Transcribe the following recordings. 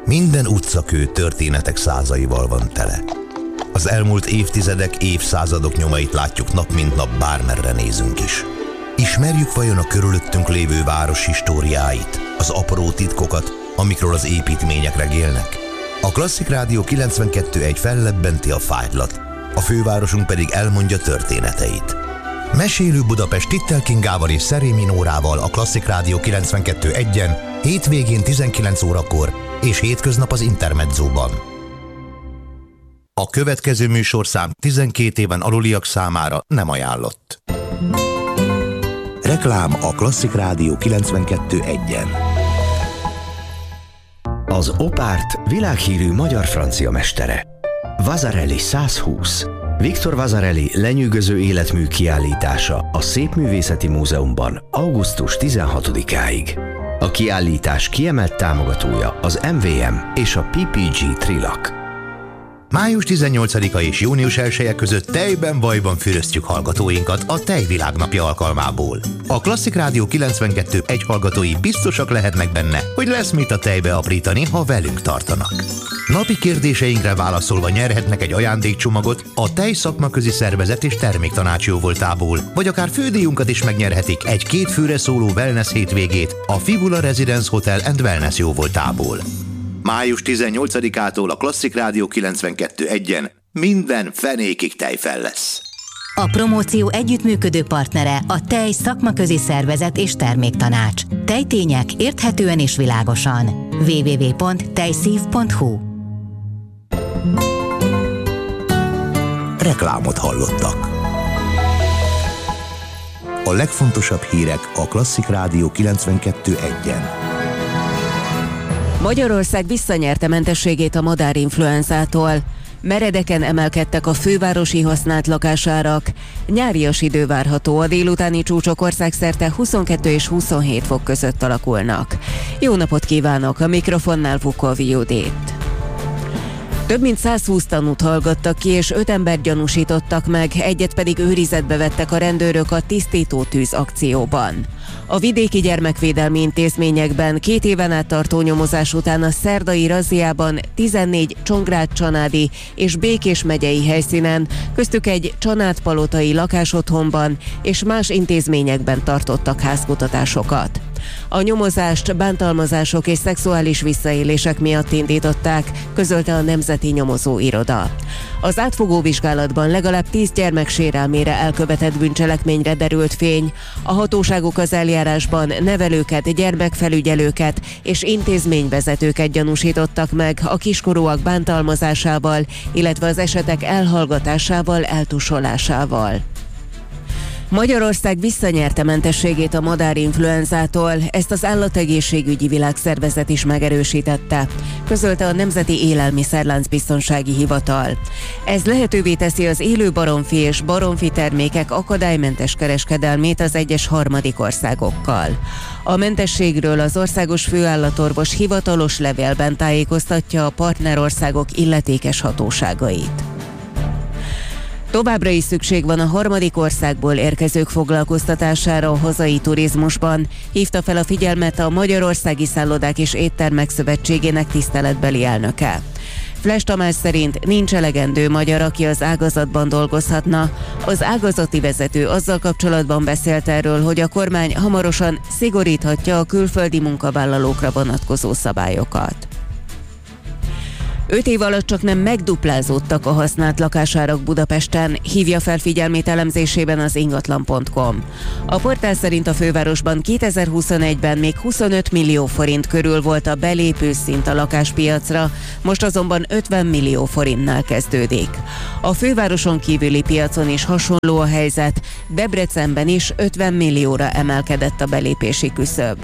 Minden utcakő történetek százaival van tele. Az elmúlt évtizedek, évszázadok nyomait látjuk nap mint nap, bármerre nézünk is. Ismerjük vajon a körülöttünk lévő város históriáit, az apró titkokat, amikről az építmények regélnek? A Klasszik Rádió 92.1 fellebbenti a fájtlat, a fővárosunk pedig elmondja történeteit. Mesélő Budapest Tittel Kingával és Szerémi Nórával a Klasszik Rádió 92.1-en, hétvégén 19 órakor és hétköznap az Intermedzóban. A következő műsorszám 12 éven aluliak számára nem ajánlott. Reklám a Klasszik Rádió 92.1-en. Az Opárt világhírű magyar-francia mestere. Vasarely 120. Viktor Vasarely lenyűgöző életmű kiállítása a Szépművészeti Múzeumban augusztus 16-áig. A kiállítás kiemelt támogatója az MVM és a PPG Trilak. Május 18-a és június 1-e között tejben vajban füröztjük hallgatóinkat a Tejvilágnapja alkalmából. A Klasszik Rádió 92.1 hallgatói biztosak lehetnek benne, hogy lesz mit a tejbe aprítani, ha velünk tartanak. Napi kérdéseinkre válaszolva nyerhetnek egy ajándékcsomagot a Tej Szakmaközi Szervezet és Terméktanács jóvoltából, vagy akár fődíjunkat is megnyerhetik egy 2 főre szóló wellness hétvégét a Fibula Residence Hotel & Wellness jóvoltából. Május 18-ától a Klasszik Rádió 92.1-en minden fenékig tejfel lesz. A promóció együttműködő partnere a Tej Szakmaközi Szervezet és Terméktanács. Tejtények érthetően és világosan. www.tejszív.hu. Reklámot hallottak. A legfontosabb hírek a Klasszik Rádió 92.1-en. Magyarország visszanyerte mentességét a madárinfluenzától. Meredeken emelkedtek a fővárosi használt lakásárak. Nyárias idő várható, a délutáni csúcsok országszerte 22 és 27 fok között alakulnak. Jó napot kívánok, a mikrofonnál Vukovi Judit. Több mint 120 tanút hallgattak ki, és 5 embert gyanúsítottak meg, egyet pedig őrizetbe vettek a rendőrök a tisztító tűz akcióban. A vidéki gyermekvédelmi intézményekben 2 éven át tartó nyomozás után a szerdai razziában 14 Csongrád-csanádi és Békés megyei helyszínen, köztük egy csanádpalotai lakásotthonban és más intézményekben tartottak házkutatásokat. A nyomozást bántalmazások és szexuális visszaélések miatt indították, közölte a Nemzeti Nyomozóiroda. Az átfogó vizsgálatban legalább 10 gyermek sérelmére elkövetett bűncselekményre derült fény. A hatóságok az eljárásban nevelőket, gyermekfelügyelőket és intézményvezetőket gyanúsítottak meg a kiskorúak bántalmazásával, illetve az esetek elhallgatásával, eltusolásával. Magyarország visszanyerte mentességét a madárinfluenzától, ezt az Állategészségügyi Világszervezet is megerősítette, közölte a Nemzeti Élelmiszerláncbiztonsági Hivatal. Ez lehetővé teszi az élő baromfi és baromfi termékek akadálymentes kereskedelmét az egyes harmadik országokkal. A mentességről az országos főállatorvos hivatalos levélben tájékoztatja a partnerországok illetékes hatóságait. Továbbra is szükség van a harmadik országból érkezők foglalkoztatására a hazai turizmusban, hívta fel a figyelmet a Magyarországi Szállodák és Éttermek Szövetségének tiszteletbeli elnöke. Fles Tamás szerint nincs elegendő magyar, aki az ágazatban dolgozhatna. Az ágazati vezető azzal kapcsolatban beszélt erről, hogy a kormány hamarosan szigoríthatja a külföldi munkavállalókra vonatkozó szabályokat. 5 év alatt csaknem megduplázódtak a használt lakásárak Budapesten, hívja fel figyelmét elemzésében az ingatlan.com. A portál szerint a fővárosban 2021-ben még 25 millió forint körül volt a belépő szint a lakáspiacra, most azonban 50 millió forintnál kezdődik. A fővároson kívüli piacon is hasonló a helyzet, Debrecenben is 50 millióra emelkedett a belépési küszöb.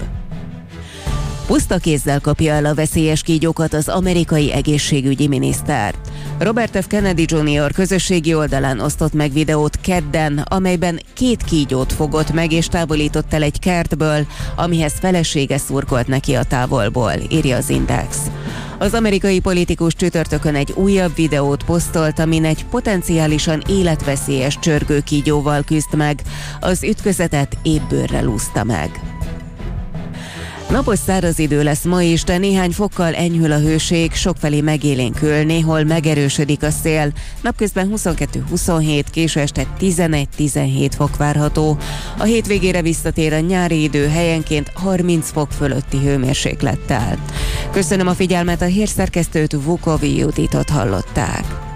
Puszta kézzel kapja el a veszélyes kígyókat az amerikai egészségügyi miniszter. Robert F. Kennedy Jr. közösségi oldalán osztott meg videót kedden, amelyben 2 kígyót fogott meg és távolított el egy kertből, amihez felesége szurkolt neki a távolból, írja az Index. Az amerikai politikus csütörtökön egy újabb videót posztolt, amin egy potenciálisan életveszélyes csörgőkígyóval küzd meg, az ütközetet épp bőrrel úszta meg. Napos száraz idő lesz ma is, de néhány fokkal enyhül a hőség, sokfelé megélénkül, néhol megerősödik a szél. Napközben 22-27, késő este 11-17 fok várható. A hétvégére visszatér a nyári idő, helyenként 30 fok fölötti hőmérséklettel. Köszönöm a figyelmet, a hírszerkesztőt, Vukovi Juditot hallották.